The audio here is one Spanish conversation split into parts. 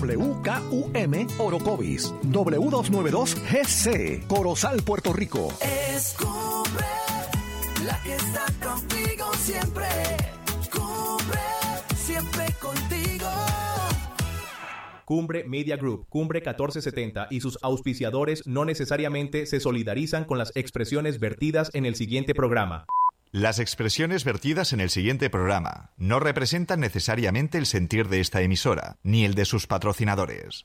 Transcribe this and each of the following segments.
WKUM Orocovis, W292GC, Corozal, Puerto Rico. Es Cumbre, la que está contigo siempre. Cumbre, siempre contigo. Cumbre Media Group, Cumbre 1470 y sus auspiciadores no necesariamente se solidarizan con las expresiones vertidas en el siguiente programa. Las expresiones vertidas en el siguiente programa no representan necesariamente el sentir de esta emisora, ni el de sus patrocinadores.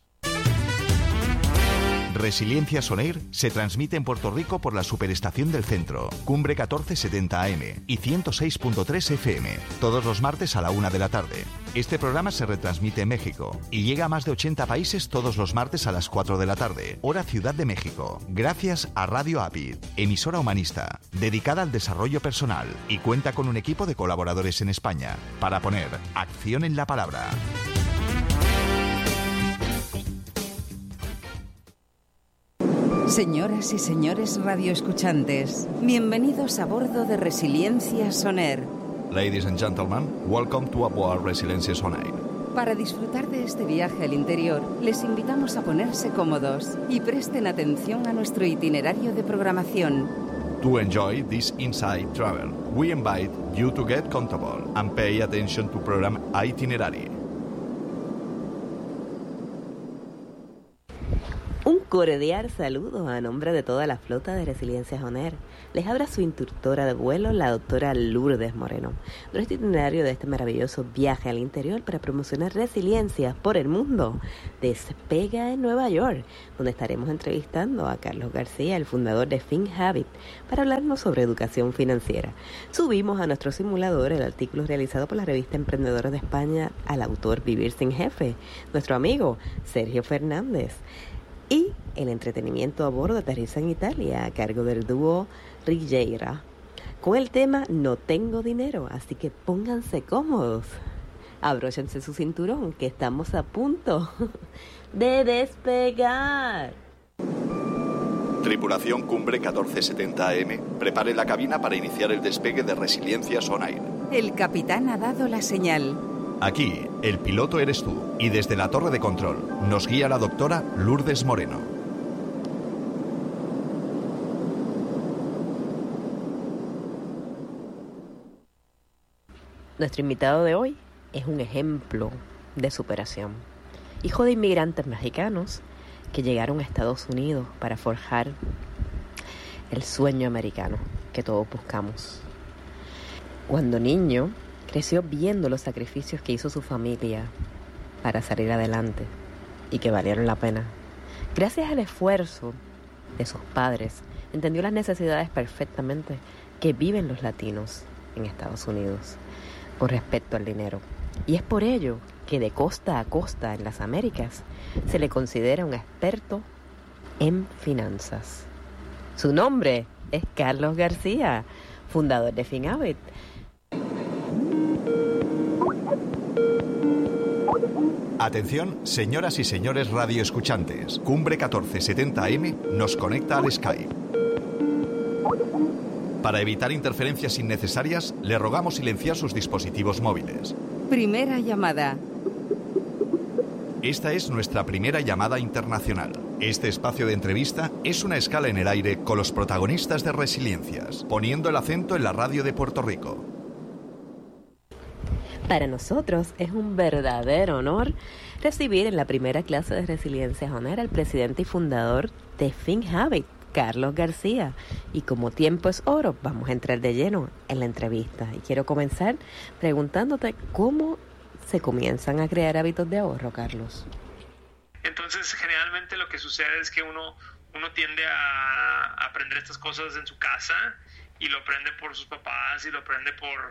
Resiliencia On Air se transmite en Puerto Rico por la Superestación del Centro, Cumbre 1470 AM y 106.3 FM, todos los martes a la 1 de la tarde. Este programa se retransmite en México y llega a más de 80 países todos los martes a las 4 de la tarde, hora Ciudad de México, gracias a Radio Apid, emisora humanista, dedicada al desarrollo personal y cuenta con un equipo de colaboradores en España para poner acción en la palabra. Señoras y señores radioescuchantes, bienvenidos a bordo de Resiliencia On Air. Ladies and gentlemen, welcome to aboard Resiliencia On Air. Para disfrutar de este viaje al interior, les invitamos a ponerse cómodos y presten atención a nuestro itinerario de programación. To enjoy this inside travel, we invite you to get comfortable and pay attention to program itinerary. Un cordial saludo a nombre de toda la flota de Resiliencia On Air. Les habla su instructora de vuelo, la doctora Lourdes Moreno. Nuestro itinerario de este maravilloso viaje al interior para promocionar resiliencia por el mundo despega en Nueva York, donde estaremos entrevistando a Carlos García, el fundador de FinHabit, para hablarnos sobre educación financiera. Subimos a nuestro simulador el artículo realizado por la revista Emprendedores de España al autor Vivir Sin Jefe, nuestro amigo Sergio Fernández. Y el entretenimiento a bordo aterriza en Italia a cargo del dúo Rigeira con el tema No tengo dinero, así que pónganse cómodos, abróchense su cinturón que estamos a punto de despegar. Tripulación Cumbre 1470 AM, prepare la cabina para iniciar el despegue de Resiliencia On Air. El capitán ha dado la señal. Aquí, el piloto eres tú, y desde la torre de control nos guía la doctora Lourdes Moreno. Nuestro invitado de hoy es un ejemplo de superación. Hijo de inmigrantes mexicanos que llegaron a Estados Unidos para forjar el sueño americano que todos buscamos. Cuando niño, creció viendo los sacrificios que hizo su familia para salir adelante y que valieron la pena. Gracias al esfuerzo de sus padres, entendió las necesidades perfectamente que viven los latinos en Estados Unidos con respecto al dinero. Y es por ello que de costa a costa en las Américas se le considera un experto en finanzas. Su nombre es Carlos García, fundador de FinHabit. Atención, señoras y señores radioescuchantes. Cumbre 1470 AM nos conecta al Skype. Para evitar interferencias innecesarias, le rogamos silenciar sus dispositivos móviles. Primera llamada. Esta es nuestra primera llamada internacional. Este espacio de entrevista es una escala en el aire con los protagonistas de Resiliencias, poniendo el acento en la radio de Puerto Rico. Para nosotros es un verdadero honor recibir en la primera clase de Resiliencia On Air al presidente y fundador de FinHabit, Carlos García. Y como tiempo es oro, vamos a entrar de lleno en la entrevista. Y quiero comenzar preguntándote cómo se comienzan a crear hábitos de ahorro, Carlos. Entonces, generalmente lo que sucede es que uno tiende a aprender estas cosas en su casa y lo aprende por sus papás y lo aprende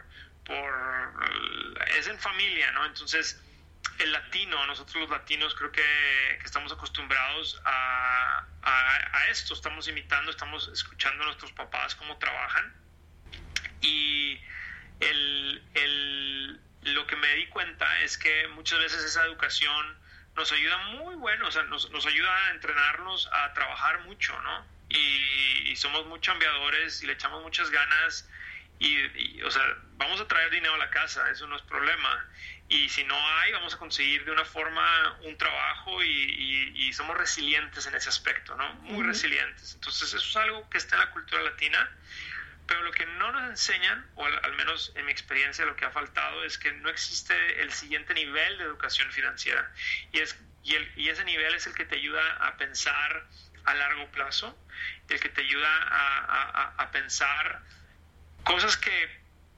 es en familia, ¿no? Entonces, el latino, nosotros los latinos creo que estamos acostumbrados a esto, estamos imitando, estamos escuchando a nuestros papás cómo trabajan y lo que me di cuenta es que muchas veces esa educación nos ayuda muy bueno, o sea, nos ayuda a entrenarnos a trabajar mucho, ¿no? Y somos muy chambeadores y le echamos muchas ganas o sea, vamos a traer dinero a la casa, eso no es problema. Y si no hay, vamos a conseguir de una forma un trabajo y somos resilientes en ese aspecto, ¿no? Muy resilientes. Entonces, eso es algo que está en la cultura latina, pero lo que no nos enseñan, o al menos en mi experiencia lo que ha faltado, es que no existe el siguiente nivel de educación financiera. Y ese nivel es el que te ayuda a pensar a largo plazo, el que te ayuda a pensar cosas que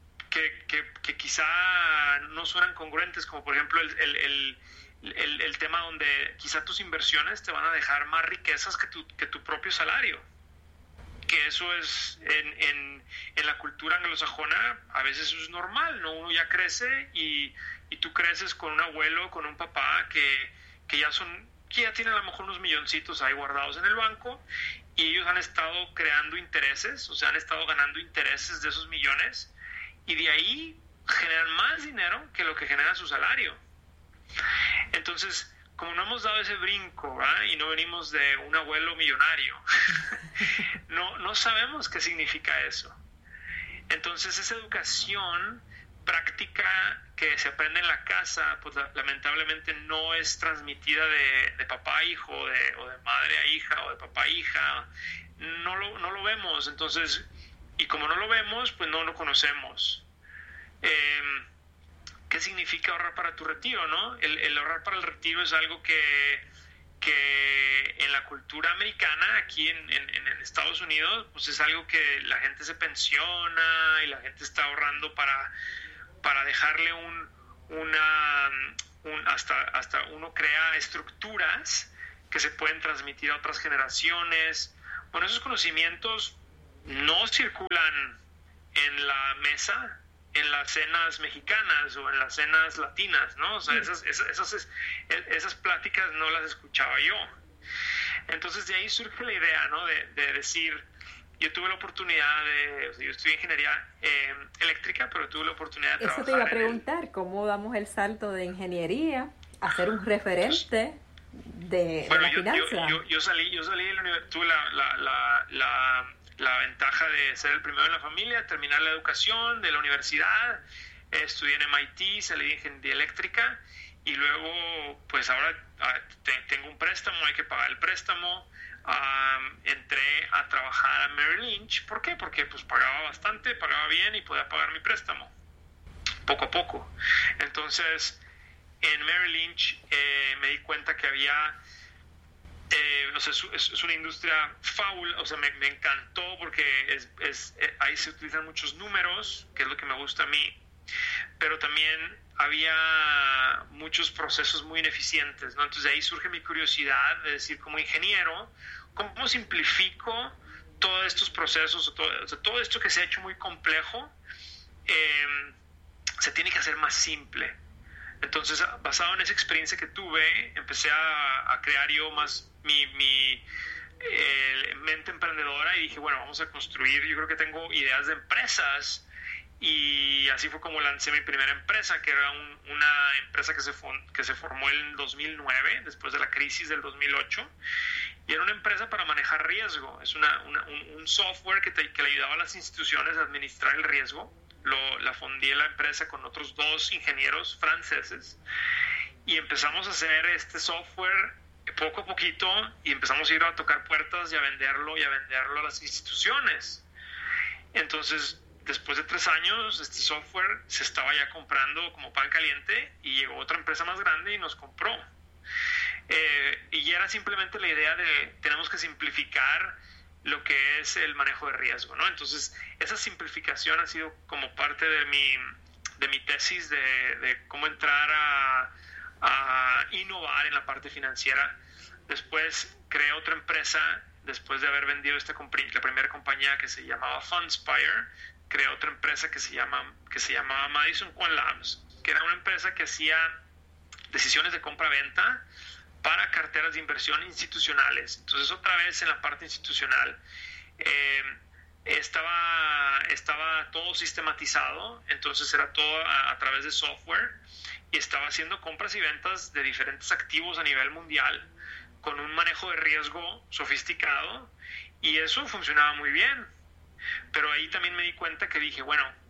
quizá no suenan congruentes, como por ejemplo el tema donde quizá tus inversiones te van a dejar más riquezas que tu propio salario. Que eso es en la cultura anglosajona, a veces eso es normal, ¿no? Uno ya crece y tú creces con un abuelo, con un papá que ya tienen a lo mejor unos milloncitos ahí guardados en el banco, y ellos han estado creando intereses, o sea, han estado ganando intereses de esos millones, y de ahí generan más dinero que lo que genera su salario. Entonces, como no hemos dado ese brinco, ¿verdad? Y no venimos de un abuelo millonario, no sabemos qué significa eso. Entonces, esa educación práctica que se aprende en la casa, pues lamentablemente no es transmitida de papá a hijo, o de madre a hija, o de papá a hija. No lo vemos. Entonces, y como no lo vemos, pues no lo conocemos. ¿Qué significa ahorrar para tu retiro, no? El ahorrar para el retiro es algo que en la cultura americana, aquí en Estados Unidos, pues es algo que la gente se pensiona y la gente está ahorrando para dejarle hasta uno crea estructuras que se pueden transmitir a otras generaciones. Bueno, esos conocimientos no circulan en la mesa, en las cenas mexicanas o en las cenas latinas, ¿no? O sea, esas pláticas no las escuchaba yo. Entonces de ahí surge la idea, ¿no? De decir, yo tuve la oportunidad yo estudié ingeniería eléctrica, pero tuve la oportunidad de trabajar. Eso te iba a preguntar, ¿cómo damos el salto de ingeniería a ser un referente de la finanza? Yo salí de la universidad, tuve la ventaja de ser el primero en la familia, terminar la educación de la universidad, estudié en MIT, salí de ingeniería eléctrica, y luego pues ahora tengo un préstamo, hay que pagar el préstamo. Entré a trabajar a Merrill Lynch. ¿Por qué? Porque pues pagaba bastante, pagaba bien y podía pagar mi préstamo poco a poco. Entonces en Merrill Lynch me di cuenta que había o sea, es una industria fabulosa, o sea, me encantó porque ahí se utilizan muchos números, que es lo que me gusta a mí, pero también había muchos procesos muy ineficientes, ¿no? Entonces de ahí surge mi curiosidad de decir, como ingeniero, ¿cómo simplifico todos estos procesos? O sea, todo esto que se ha hecho muy complejo se tiene que hacer más simple. Entonces, basado en esa experiencia que tuve, empecé a crear yo más mi mente emprendedora, y dije, bueno, vamos a construir, yo creo que tengo ideas de empresas, y así fue como lancé mi primera empresa, que era una empresa que se formó en 2009, después de la crisis del 2008, y era una empresa para manejar riesgo. Es un software que le ayudaba a las instituciones a administrar el riesgo. La fundí la empresa con otros 2 ingenieros franceses, y empezamos a hacer este software poco a poquito, y empezamos a ir a tocar puertas y a venderlo a las instituciones. Entonces, después de 3 años, este software se estaba ya comprando como pan caliente, y llegó otra empresa más grande y nos compró. Y era simplemente la idea de tenemos que simplificar lo que es el manejo de riesgo, ¿no? Entonces, esa simplificación ha sido como parte de mi tesis de cómo entrar a innovar en la parte financiera. Después creé otra empresa, después de haber vendido la primera compañía que se llamaba Fundspire, creé otra empresa que se llamaba Madison Quant Labs, que era una empresa que hacía decisiones de compra-venta para carteras de inversión institucionales. Entonces, otra vez en la parte institucional estaba todo sistematizado, entonces era todo a través de software, y estaba haciendo compras y ventas de diferentes activos a nivel mundial con un manejo de riesgo sofisticado, y eso funcionaba muy bien. Pero ahí también me di cuenta que dije, bueno,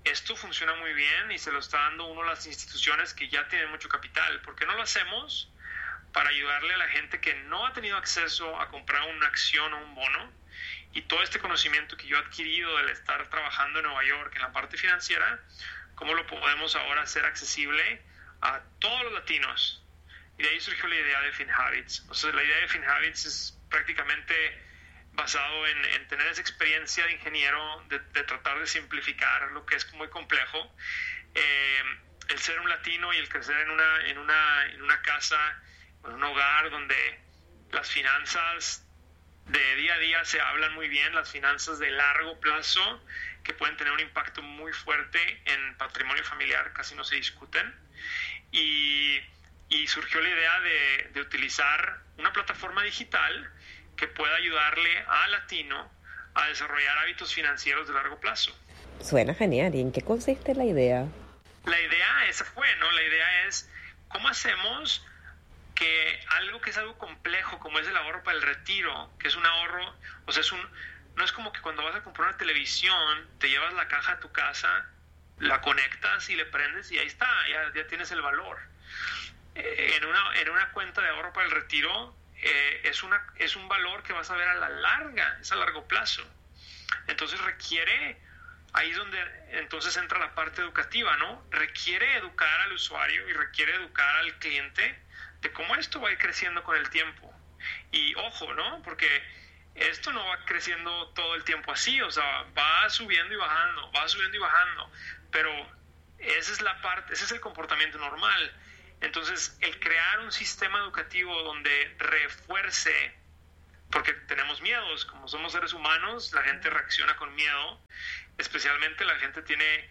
esto funciona muy bien y se lo está dando uno a las instituciones que ya tienen mucho capital. ¿Por qué no lo hacemos para ayudarle a la gente que no ha tenido acceso a comprar una acción o un bono? Y todo este conocimiento que yo he adquirido del estar trabajando en Nueva York en la parte financiera, ¿cómo lo podemos ahora hacer accesible a todos los latinos? Y de ahí surgió la idea de FinHabits. O sea, la idea de FinHabits es prácticamente basado en tener esa experiencia de ingeniero, de tratar de simplificar lo que es muy complejo. El ser un latino y el crecer en una casa, en un hogar donde las finanzas de día a día se hablan muy bien, las finanzas de largo plazo, que pueden tener un impacto muy fuerte en patrimonio familiar, casi no se discuten. Y surgió la idea de utilizar una plataforma digital que pueda ayudarle al latino a desarrollar hábitos financieros de largo plazo. Suena genial. ¿Y en qué consiste la idea? La idea esa fue, ¿no? La idea es cómo hacemos que es algo complejo, como es el ahorro para el retiro, que es un ahorro, o sea, no es como que cuando vas a comprar una televisión, te llevas la caja a tu casa, la conectas y le prendes y ahí está, ya tienes el valor. En una cuenta de ahorro para el retiro, es un valor que vas a ver a la larga, es a largo plazo. Entonces ahí es donde entonces entra la parte educativa, ¿no? Requiere educar al usuario y requiere educar al cliente de cómo esto va a ir creciendo con el tiempo. Y ojo, ¿no? Porque esto no va creciendo todo el tiempo así, o sea, va subiendo y bajando, pero esa es el comportamiento normal. Entonces, el crear un sistema educativo donde refuerce, porque tenemos miedos, como somos seres humanos, la gente reacciona con miedo, especialmente la gente tiene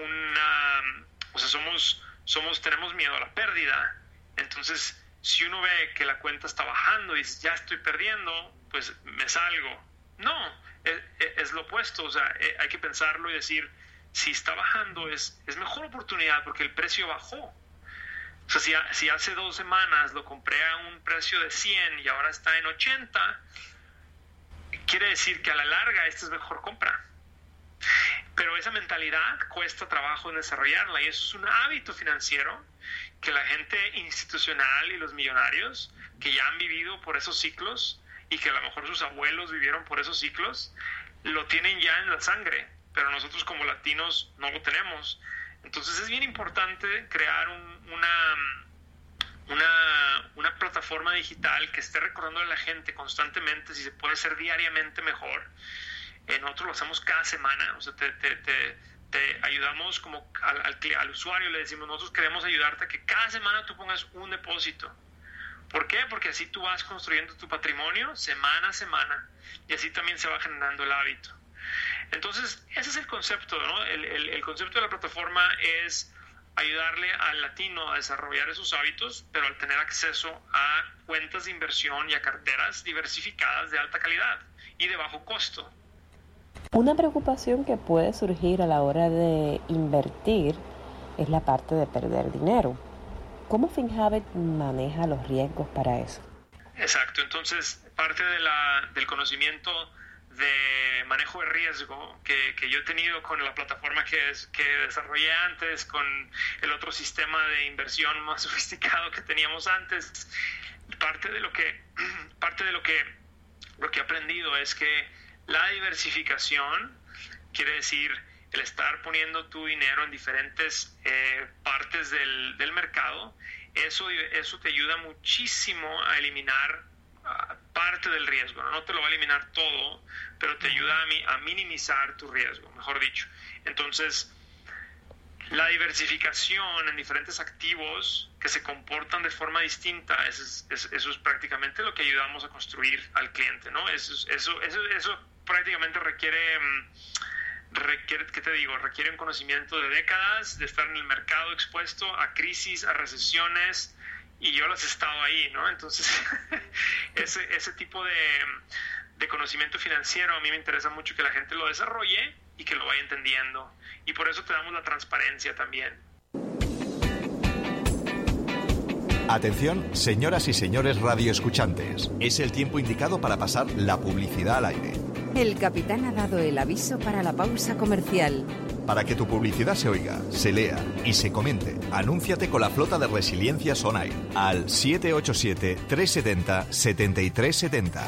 tenemos miedo a la pérdida. Entonces, si uno ve que la cuenta está bajando y dice, ya estoy perdiendo, pues me salgo. No, es lo opuesto, o sea, hay que pensarlo y decir, si está bajando es mejor oportunidad porque el precio bajó. O sea, si hace 2 semanas lo compré a un precio de 100 y ahora está en 80, quiere decir que a la larga esta es mejor compra. Pero esa mentalidad cuesta trabajo en desarrollarla y eso es un hábito financiero que la gente institucional y los millonarios que ya han vivido por esos ciclos y que a lo mejor sus abuelos vivieron por esos ciclos, lo tienen ya en la sangre, pero nosotros como latinos no lo tenemos. Entonces es bien importante crear una plataforma digital que esté recordando a la gente constantemente si se puede hacer diariamente mejor. Nosotros lo hacemos cada semana, o sea, te ayudamos como al usuario, le decimos, nosotros queremos ayudarte a que cada semana tú pongas un depósito. ¿Por qué? Porque así tú vas construyendo tu patrimonio semana a semana y así también se va generando el hábito. Entonces, ese es el concepto, ¿no? El concepto de la plataforma es ayudarle al latino a desarrollar esos hábitos, pero al tener acceso a cuentas de inversión y a carteras diversificadas de alta calidad y de bajo costo. Una preocupación que puede surgir a la hora de invertir es la parte de perder dinero. ¿Cómo FinHabit maneja los riesgos para eso? Exacto, entonces parte del conocimiento de manejo de riesgo que yo he tenido con la plataforma que desarrollé antes, con el otro sistema de inversión más sofisticado que teníamos antes, parte de lo que he aprendido es que la diversificación quiere decir el estar poniendo tu dinero en diferentes partes del mercado. Eso te ayuda muchísimo a eliminar parte del riesgo, ¿no? No te lo va a eliminar todo, pero te ayuda a minimizar tu riesgo, mejor dicho. Entonces, la diversificación en diferentes activos que se comportan de forma distinta, eso es prácticamente lo que ayudamos a construir al cliente, ¿no? Eso prácticamente requiere, ¿qué te digo? Requiere un conocimiento de décadas, de estar en el mercado expuesto a crisis, a recesiones, y yo las he estado ahí, ¿no? Entonces, ese tipo de conocimiento financiero a mí me interesa mucho que la gente lo desarrolle y que lo vaya entendiendo. Y por eso te damos la transparencia también. Atención, señoras y señores radioescuchantes. Es el tiempo indicado para pasar la publicidad al aire. El capitán ha dado el aviso para la pausa comercial. Para que tu publicidad se oiga, se lea y se comente, anúnciate con la flota de Resiliencias On Air al 787-370-7370.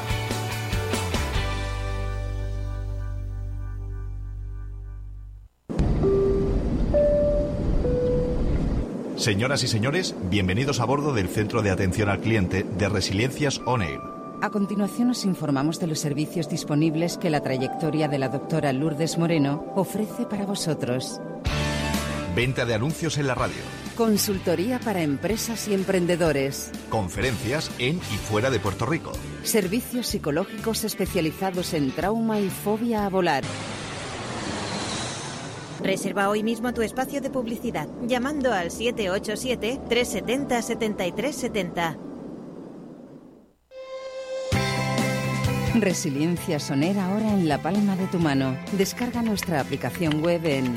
Señoras y señores, bienvenidos a bordo del Centro de Atención al Cliente de Resiliencias On Air. A continuación os informamos de los servicios disponibles que la trayectoria de la doctora Lourdes Moreno ofrece para vosotros. Venta de anuncios en la radio. Consultoría para empresas y emprendedores. Conferencias en y fuera de Puerto Rico. Servicios psicológicos especializados en trauma y fobia a volar. Reserva hoy mismo tu espacio de publicidad llamando al 787-370-7370. Resiliencia On Air ahora en la palma de tu mano. Descarga nuestra aplicación web en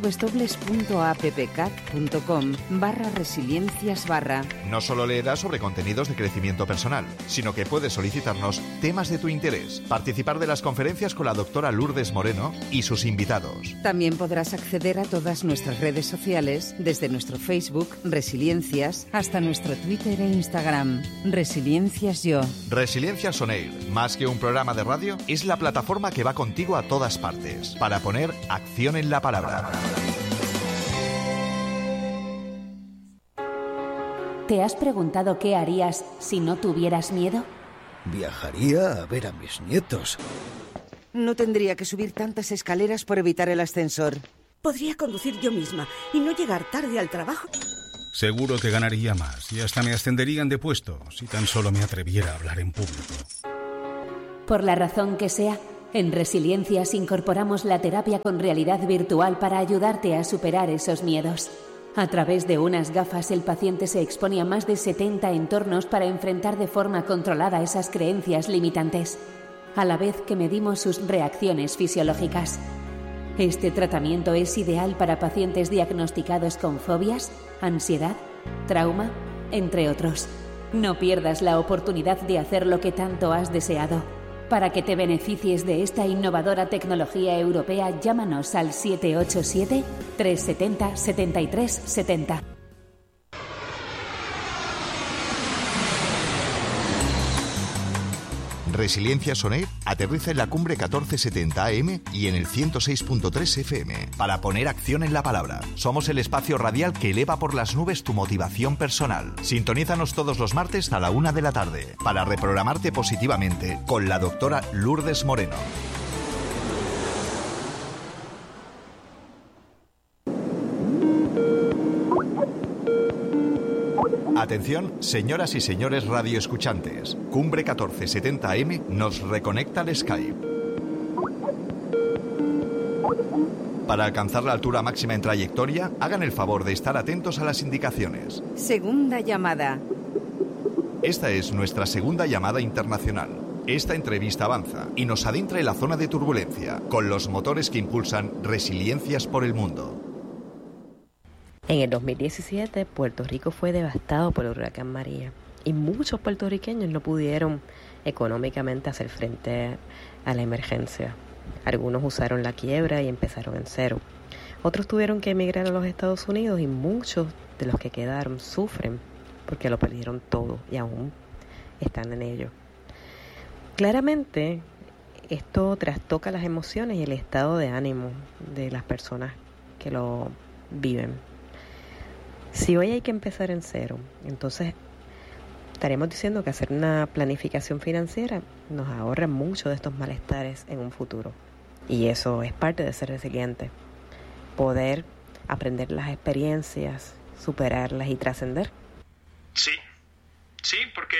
www.appcat.com/resiliencias/. No solo leerás sobre contenidos de crecimiento personal, sino que puedes solicitarnos temas de tu interés, participar de las conferencias con la doctora Lourdes Moreno y sus invitados. También podrás acceder a todas nuestras redes sociales, desde nuestro Facebook, Resiliencias, hasta nuestro Twitter e Instagram, Resiliencias Yo. Resiliencias On Air, más que un programa de radio, es la plataforma que va contigo a todas partes, para poner acción en la palabra. ¿Te has preguntado qué harías si no tuvieras miedo? Viajaría a ver a mis nietos. No tendría que subir tantas escaleras por evitar el ascensor. Podría conducir yo misma y no llegar tarde al trabajo. Seguro que ganaría más y hasta me ascenderían de puesto si tan solo me atreviera a hablar en público. Por la razón que sea, en Resiliencias incorporamos la terapia con realidad virtual para ayudarte a superar esos miedos. A través de unas gafas, el paciente se expone a más de 70 entornos para enfrentar de forma controlada esas creencias limitantes, a la vez que medimos sus reacciones fisiológicas. Este tratamiento es ideal para pacientes diagnosticados con fobias, ansiedad, trauma, entre otros. No pierdas la oportunidad de hacer lo que tanto has deseado. Para que te beneficies de esta innovadora tecnología europea, llámanos al 787-370-7370. Resiliencias On Air aterriza en la cumbre 1470 AM y en el 106.3 FM para poner acción en la palabra. Somos el espacio radial que eleva por las nubes tu motivación personal. Sintonízanos todos los martes a la 1 de la tarde para reprogramarte positivamente con la doctora Lourdes Moreno. Atención, señoras y señores radioescuchantes. Cumbre 1470 AM nos reconecta al Skype. Para alcanzar la altura máxima en trayectoria, hagan el favor de estar atentos a las indicaciones. Segunda llamada. Esta es nuestra segunda llamada internacional. Esta entrevista avanza y nos adentra en la zona de turbulencia, con los motores que impulsan Resiliencias por el mundo. En el 2017, Puerto Rico fue devastado por el huracán María y muchos puertorriqueños no pudieron económicamente hacer frente a la emergencia. Algunos usaron la quiebra y empezaron en cero. Otros tuvieron que emigrar a los Estados Unidos y muchos de los que quedaron sufren porque lo perdieron todo y aún están en ello. Claramente, esto trastoca las emociones y el estado de ánimo de las personas que lo viven. Si hoy hay que empezar en cero, entonces estaremos diciendo que hacer una planificación financiera nos ahorra mucho de estos malestares en un futuro. Y eso es parte de ser resiliente. Poder aprender las experiencias, superarlas y trascender. Sí, porque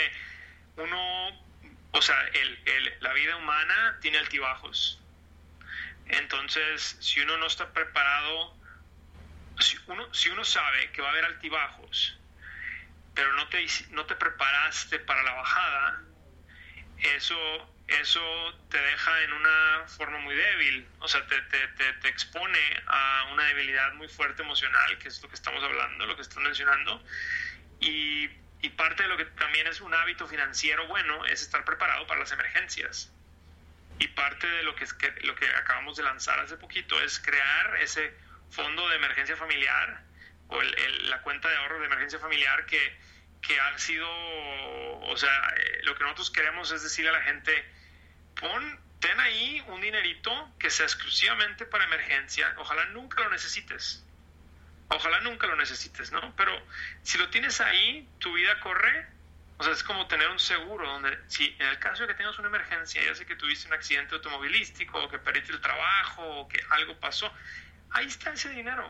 la vida humana tiene altibajos. Entonces, si uno no está preparado, si uno sabe que va a haber altibajos, pero no te preparaste para la bajada, eso te deja en una forma muy débil, o sea, te expone a una debilidad muy fuerte emocional, que es lo que estamos hablando, lo que estás mencionando, y parte de lo que también es un hábito financiero bueno es estar preparado para las emergencias. Y parte de lo que acabamos de lanzar hace poquito es crear ese fondo de emergencia familiar o la cuenta de ahorro de emergencia familiar que ha sido, o sea, lo que nosotros queremos es decirle a la gente, ten ahí un dinerito que sea exclusivamente para emergencia, ojalá nunca lo necesites, ¿no? Pero si lo tienes ahí, tu vida corre, o sea, es como tener un seguro donde si en el caso de que tengas una emergencia, ya sé que tuviste un accidente automovilístico o que perdiste el trabajo o que algo pasó, ahí está ese dinero.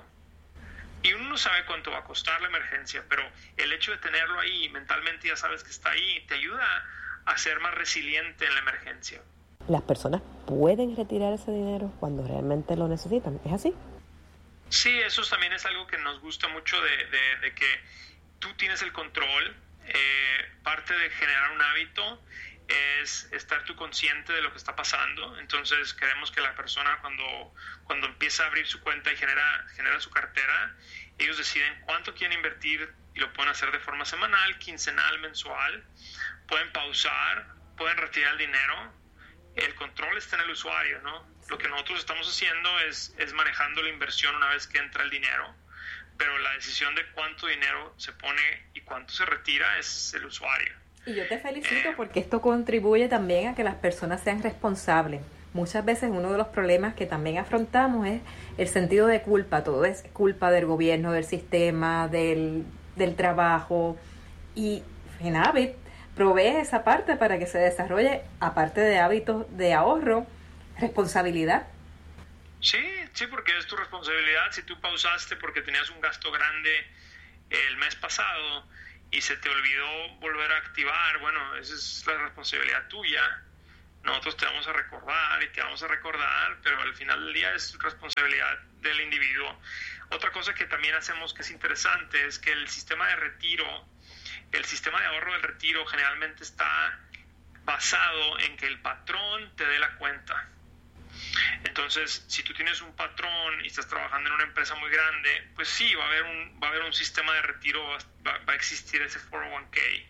Y uno no sabe cuánto va a costar la emergencia, pero el hecho de tenerlo ahí, mentalmente ya sabes que está ahí, te ayuda a ser más resiliente en la emergencia. ¿Las personas pueden retirar ese dinero cuando realmente lo necesitan? ¿Es así? Sí, eso también es algo que nos gusta mucho de que tú tienes el control. Parte de generar un hábito es estar tú consciente de lo que está pasando. Entonces queremos que la persona cuando empieza a abrir su cuenta y genera su cartera, ellos deciden cuánto quieren invertir y lo pueden hacer de forma semanal, quincenal, mensual. Pueden pausar, pueden retirar el dinero. El control está en el usuario, ¿no? Lo que nosotros estamos haciendo es manejando la inversión una vez que entra el dinero, pero la decisión de cuánto dinero se pone y cuánto se retira es el usuario. Y yo te felicito porque esto contribuye también a que las personas sean responsables. Muchas veces uno de los problemas que también afrontamos es el sentido de culpa. Todo es culpa del gobierno, del sistema, del trabajo. Y FinHabit provee esa parte para que se desarrolle, aparte de hábitos de ahorro, responsabilidad. Sí, porque es tu responsabilidad. Si tú pausaste porque tenías un gasto grande el mes pasado y se te olvidó volver a activar, bueno, esa es la responsabilidad tuya. Nosotros te vamos a recordar y te vamos a recordar, pero al final del día es responsabilidad del individuo. Otra cosa que también hacemos que es interesante es que el sistema de retiro, el sistema de ahorro del retiro generalmente está basado en que el patrón te dé la cuenta. Entonces, si tú tienes un patrón y estás trabajando en una empresa muy grande, pues sí, va a haber un sistema de retiro, va a existir ese 401k.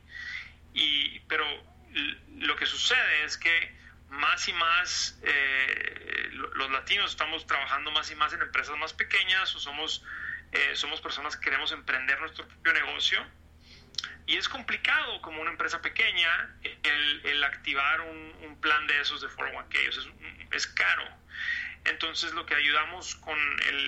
Pero lo que sucede es que más y más los latinos estamos trabajando más y más en empresas más pequeñas o somos personas que queremos emprender nuestro propio negocio. Y es complicado como una empresa pequeña el activar un plan de esos de 401k, o sea, es caro. Entonces lo que ayudamos con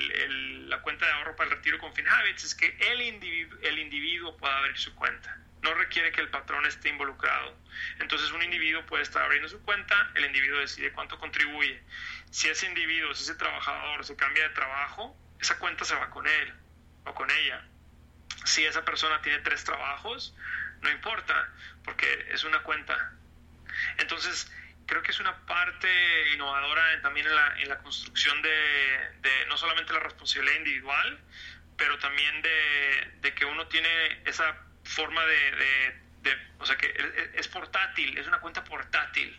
la cuenta de ahorro para el retiro con FinHabits es que el individuo pueda abrir su cuenta. No requiere que el patrón esté involucrado. Entonces un individuo puede estar abriendo su cuenta, el individuo decide cuánto contribuye. Si ese individuo, si ese trabajador se cambia de trabajo, esa cuenta se va con él o con ella. Si esa persona tiene 3 trabajos, no importa, porque es una cuenta. Entonces, creo que es una parte innovadora también en la construcción de no solamente la responsabilidad individual, pero también de que uno tiene esa forma o sea, que es portátil, es una cuenta portátil.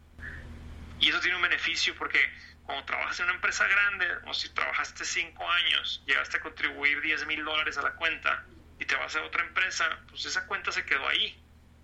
Y eso tiene un beneficio porque cuando trabajas en una empresa grande, o si trabajaste 5 años, llegaste a contribuir $10,000 a la cuenta y te vas a otra empresa, pues esa cuenta se quedó ahí.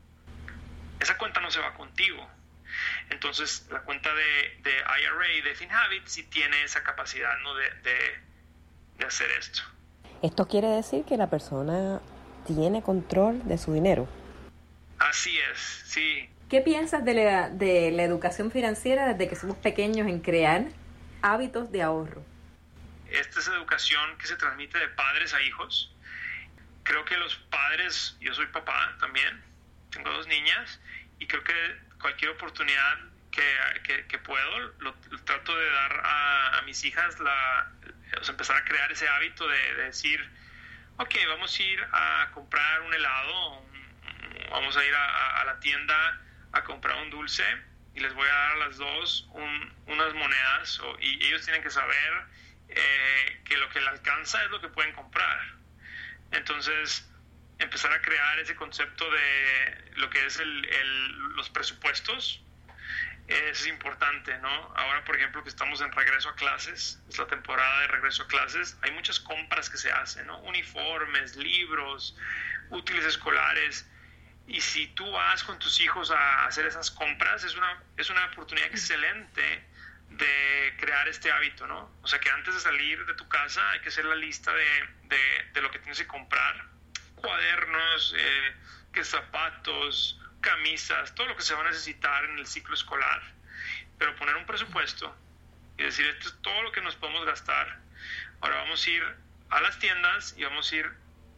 Esa cuenta no se va contigo. Entonces, la cuenta de IRA de FinHabit sí tiene esa capacidad, ¿no? de hacer esto. Esto quiere decir que la persona tiene control de su dinero. Así es, sí. ¿Qué piensas de la educación financiera desde que somos pequeños en crear hábitos de ahorro? Esta es educación que se transmite de padres a hijos. Creo que los padres, yo soy papá también, tengo 2 niñas, y creo que cualquier oportunidad que puedo, lo trato de dar a mis hijas, o sea, empezar a crear ese hábito de decir, ok, vamos a ir a comprar un helado, vamos a ir a la tienda a comprar un dulce y les voy a dar a las 2 unas monedas y ellos tienen que saber que lo que les alcanza es lo que pueden comprar. Entonces, empezar a crear ese concepto de lo que es los presupuestos es importante, ¿no? Ahora, por ejemplo, que estamos en regreso a clases, es la temporada de regreso a clases, hay muchas compras que se hacen, ¿no? Uniformes, libros, útiles escolares. Y si tú vas con tus hijos a hacer esas compras, es una oportunidad excelente de crear este hábito, ¿no? O sea, que antes de salir de tu casa hay que hacer la lista de lo que tienes que comprar. Cuadernos, que zapatos, camisas, todo lo que se va a necesitar en el ciclo escolar. Pero poner un presupuesto y decir, esto es todo lo que nos podemos gastar. Ahora vamos a ir a las tiendas y vamos a ir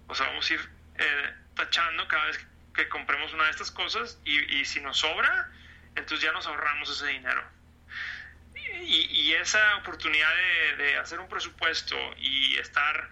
tachando cada vez que compremos una de estas cosas y si nos sobra, entonces ya nos ahorramos ese dinero. Y esa oportunidad de hacer un presupuesto y estar,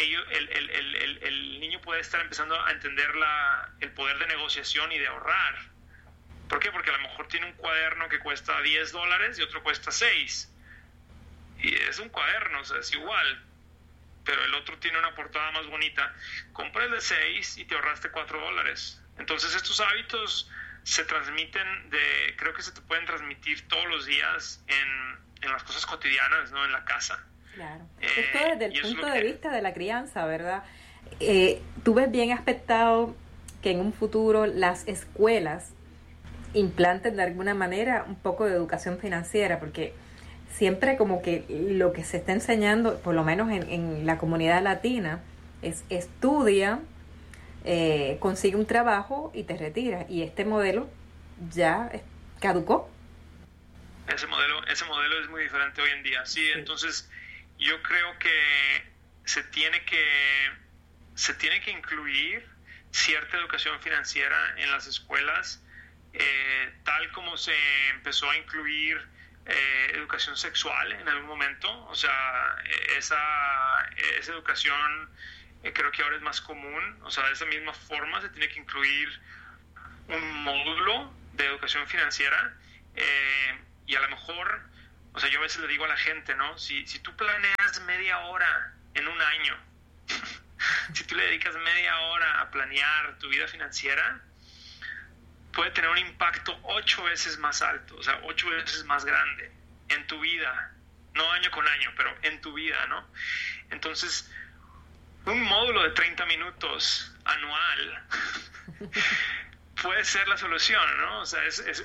el niño puede estar empezando a entender el poder de negociación y de ahorrar. ¿Por qué? Porque a lo mejor tiene un cuaderno que cuesta $10 y otro cuesta 6. Y es un cuaderno, o sea, es igual, pero el otro tiene una portada más bonita. Compra el de 6 y te ahorraste $4. Entonces estos hábitos se transmiten creo que se te pueden transmitir todos los días en las cosas cotidianas, ¿no? En la casa. Claro. Esto desde el punto de vista de la crianza, ¿verdad? ¿Tú ves bien aspectado que en un futuro las escuelas implanten de alguna manera un poco de educación financiera? Porque siempre como que lo que se está enseñando, por lo menos en la comunidad latina, es estudia, consigue un trabajo y te retira. Y este modelo ya caducó. Ese modelo es muy diferente hoy en día, sí. Entonces yo creo que se tiene que incluir cierta educación financiera en las escuelas, tal como se empezó a incluir educación sexual en algún momento. O sea, esa educación creo que ahora es más común. O sea, de esa misma forma se tiene que incluir un módulo de educación financiera, y a lo mejor, o sea, yo a veces le digo a la gente, ¿no? Si tú planeas media hora en un año, si tú le dedicas media hora a planear tu vida financiera, puede tener un impacto 8 veces más alto, o sea, 8 veces más grande en tu vida, no año con año, pero en tu vida, ¿no? Entonces, un módulo de 30 minutos anual puede ser la solución, ¿no? O sea,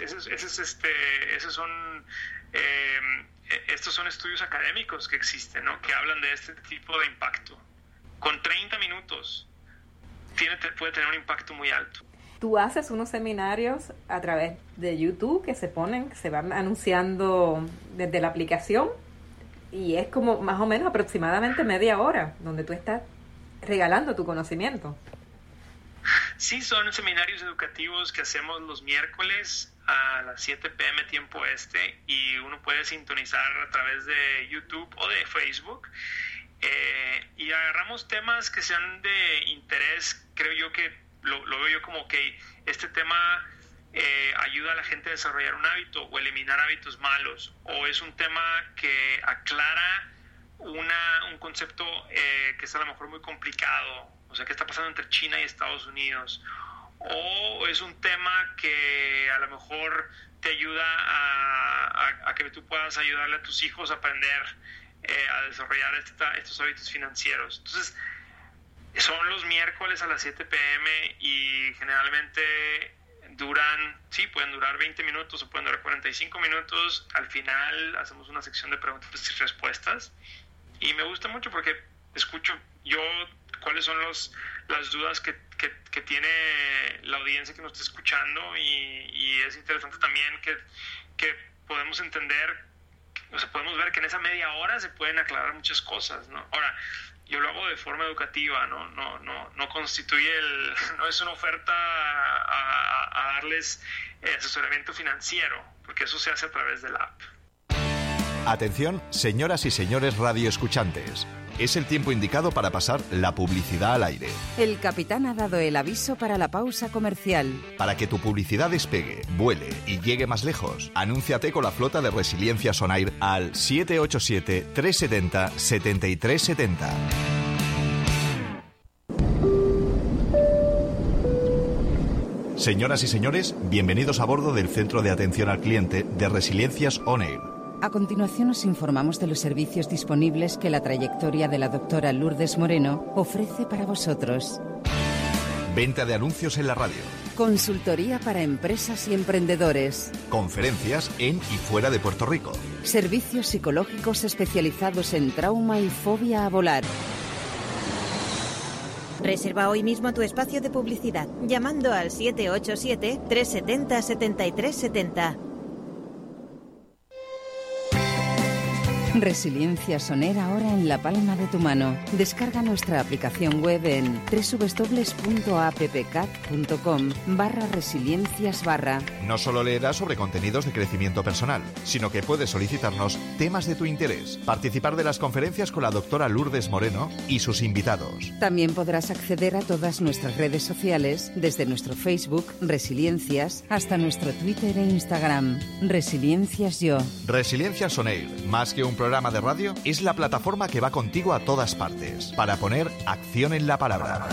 estos son estudios académicos que existen, ¿no? Que hablan de este tipo de impacto. Con 30 minutos puede tener un impacto muy alto. Tú haces unos seminarios a través de YouTube que se van anunciando desde la aplicación, y es como más o menos aproximadamente media hora donde tú estás regalando tu conocimiento. Sí, son seminarios educativos que hacemos los miércoles a las 7 p.m. tiempo este, y uno puede sintonizar a través de YouTube o de Facebook, y agarramos temas que sean de interés. Creo yo que lo veo yo como que este tema ayuda a la gente a desarrollar un hábito o eliminar hábitos malos, o es un tema que aclara un concepto que es a lo mejor muy complicado. O sea, ¿qué está pasando entre China y Estados Unidos? O es un tema que a lo mejor te ayuda a que tú puedas ayudarle a tus hijos a aprender a desarrollar estos hábitos financieros. Entonces, son los miércoles a las 7 p.m. y generalmente pueden durar 20 minutos o pueden durar 45 minutos. Al final hacemos una sección de preguntas y respuestas. Y me gusta mucho porque escucho yo cuáles son las dudas que tiene la audiencia que nos está escuchando, y es interesante también que podemos entender, o sea, podemos ver que en esa media hora se pueden aclarar muchas cosas, ¿no? Ahora, yo lo hago de forma educativa, no constituye no es una oferta a darles asesoramiento financiero, porque eso se hace a través de la app. Atención, señoras y señores radioescuchantes. Es el tiempo indicado para pasar la publicidad al aire. El capitán ha dado el aviso para la pausa comercial. Para que tu publicidad despegue, vuele y llegue más lejos, anúnciate con la flota de Resiliencia Sonair al 787-370-7370. Señoras y señores, bienvenidos a bordo del Centro de Atención al Cliente de Resiliencias On-Air. A continuación os informamos de los servicios disponibles que la trayectoria de la doctora Lourdes Moreno ofrece para vosotros. Venta de anuncios en la radio, Consultoría para empresas y emprendedores. Conferencias en y fuera de Puerto Rico. Servicios psicológicos especializados en trauma y fobia a volar. Reserva hoy mismo tu espacio de publicidad llamando al 787-370-7370. Resiliencia Soner ahora en la palma de tu mano. Descarga nuestra aplicación web en www.appcat.com/resiliencias/. No solo leerás sobre contenidos de crecimiento personal, sino que puedes solicitarnos temas de tu interés, participar de las conferencias con la doctora Lourdes Moreno y sus invitados. También podrás acceder a todas nuestras redes sociales, desde nuestro Facebook, Resiliencias, hasta nuestro Twitter e Instagram, Resiliencias Yo. Resiliencia Soner, más que un programa de radio, es la plataforma que va contigo a todas partes, para poner acción en la palabra.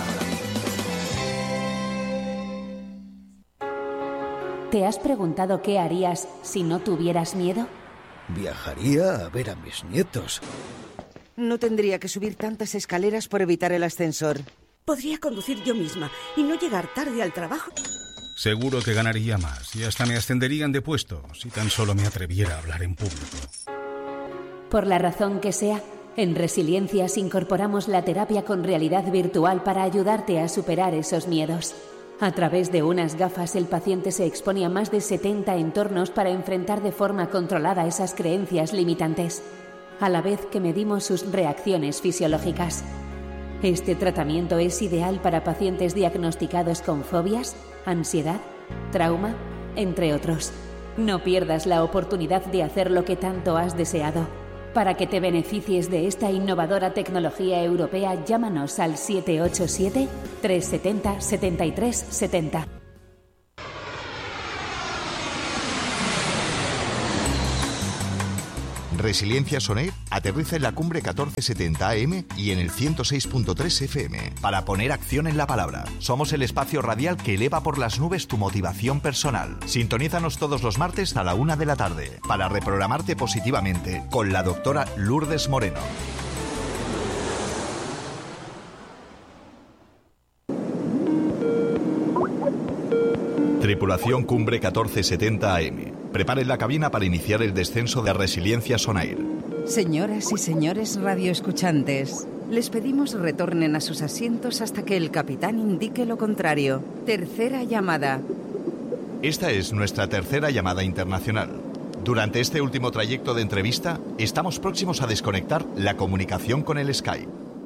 ¿Te has preguntado qué harías si no tuvieras miedo? Viajaría a ver a mis nietos. No tendría que subir tantas escaleras por evitar el ascensor. Podría conducir yo misma y no llegar tarde al trabajo. Seguro que ganaría más y hasta me ascenderían de puesto si tan solo me atreviera a hablar en público. Por la razón que sea, en Resiliencias incorporamos la terapia con realidad virtual para ayudarte a superar esos miedos. A través de unas gafas, el paciente se expone a más de 70 entornos para enfrentar de forma controlada esas creencias limitantes, a la vez que medimos sus reacciones fisiológicas. Este tratamiento es ideal para pacientes diagnosticados con fobias, ansiedad, trauma, entre otros. No pierdas la oportunidad de hacer lo que tanto has deseado. Para que te beneficies de esta innovadora tecnología europea, llámanos al 787-370-7370. Resiliencia Soner aterriza en la cumbre 1470 AM y en el 106.3 FM para poner acción en la palabra. Somos el espacio radial que eleva por las nubes tu motivación personal. Sintonízanos todos los martes a la 1 de la tarde para reprogramarte positivamente con la doctora Lourdes Moreno. Tripulación Cumbre 1470 AM. Preparen la cabina para iniciar el descenso de Resiliencia Sonair. Señoras y señores radioescuchantes, les pedimos retornen a sus asientos hasta que el capitán indique lo contrario. Tercera llamada. Esta es nuestra tercera llamada internacional. Durante este último trayecto de entrevista, estamos próximos a desconectar la comunicación con el Skype.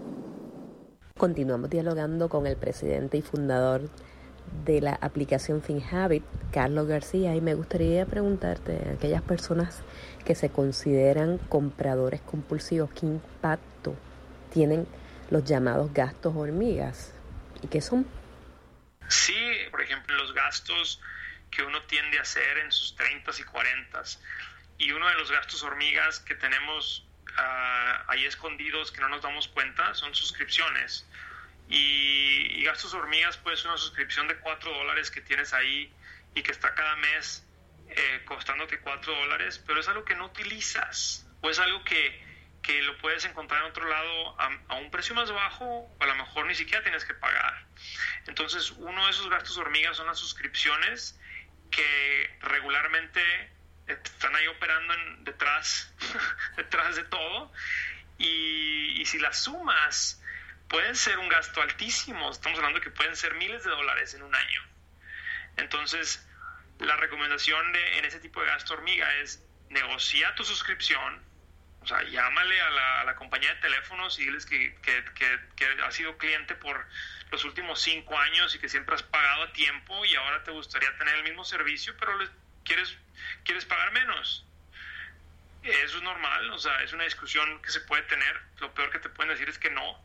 Continuamos dialogando con el presidente y fundador de la aplicación FinHabit, Carlos García, y me gustaría preguntarte a aquellas personas que se consideran compradores compulsivos, ¿qué impacto tienen los llamados gastos hormigas? ¿Y qué son? Sí, por ejemplo, los gastos que uno tiende a hacer en sus 30s y 40s. Y uno de los gastos hormigas que tenemos ahí escondidos que no nos damos cuenta son suscripciones. Y gastos hormigas puede ser una suscripción de $4 que tienes ahí y que está cada mes costándote $4, pero es algo que no utilizas o es algo que lo puedes encontrar en otro lado a un precio más bajo o a lo mejor ni siquiera tienes que pagar. Entonces uno de esos gastos hormigas son las suscripciones que regularmente están ahí operando detrás de todo y si las sumas pueden ser un gasto altísimo. Estamos hablando que pueden ser miles de dólares en un año. Entonces, la recomendación en ese tipo de gasto hormiga es negocia tu suscripción. O sea, llámale a la compañía de teléfonos y diles que has sido cliente por los últimos 5 años y que siempre has pagado a tiempo y ahora te gustaría tener el mismo servicio, pero quieres pagar menos. Eso es normal, o sea, es una discusión que se puede tener. Lo peor que te pueden decir es que no.